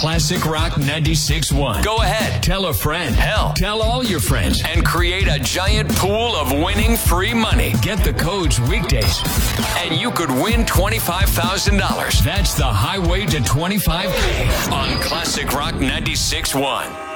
Classic Rock 96.1. Go ahead. Tell a friend. Hell, tell all your friends. And create a giant pool of winning free money. Get the codes weekdays. And you could win $25,000. That's the highway to $25K on Classic Rock 96.1.